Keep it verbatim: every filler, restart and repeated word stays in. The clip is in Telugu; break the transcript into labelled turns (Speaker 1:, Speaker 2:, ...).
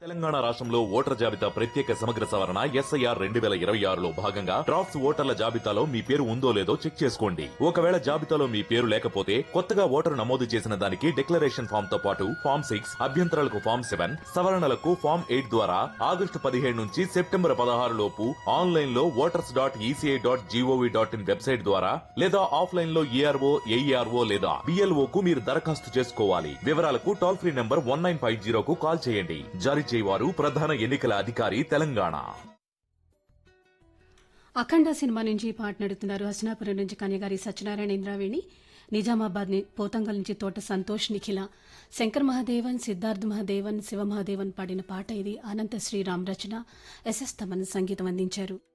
Speaker 1: తెలంగాణ రాష్ట్రంలో ఓటర్ జాబితా ప్రత్యేక సమగ్ర సవరణ ఎస్ఐఆర్ రెండు వేల ఇరవై ఆరులో భాగంగా డ్రాఫ్ట్స్ ఓటర్ల జాబితాలో మీ పేరు ఉందో లేదో చెక్ చేసుకోండి. ఒకవేళ జాబితాలో మీ పేరు లేకపోతే కొత్తగా ఓటరు నమోదు చేసిన దానికి డిక్లరేషన్ ఫామ్ తో పాటు ఫామ్ సిక్స్ అభ్యంతరాలకు ఫామ్ సెవెన్ సవరణలకు ఫామ్ ఎయిట్ ద్వారా ఆగస్టు పదిహేడు నుంచి సెప్టెంబర్ పదహారు లోపు ఆన్లైన్ లో voters dot ECI dot GOV dot in website ద్వారా లేదా ఆఫ్లైన్ లో ఈఆర్ఓ ఏఈఆర్ఓ లేదా బిఎల్ఓ కు మీరు దరఖాస్తు చేసుకోవాలి. వివరాలకు toll free number one nine five జీరోకు call చేయండి. జారీ చేయవారు ప్రధాన ఎన్నికల అధికారి తెలంగాణ.
Speaker 2: అఖండ సినిమా నుంచి పాట నడుతున్నారు. హసనాపురం నుంచి కన్యగారి సత్యనారాయణ ఇంద్రావేణి, నిజామాబాద్ పోతంగల్ నుంచి తోట సంతోష్ నిఖిల, శంకర్ మహాదేవన్, సిద్ధార్థ్ మహాదేవన్, శివ మహాదేవన్ పాడిన పాట ఇది. అనంత శ్రీరామ్ రచన, ఎస్ఎస్ తమన్ సంగీతం అందించారు.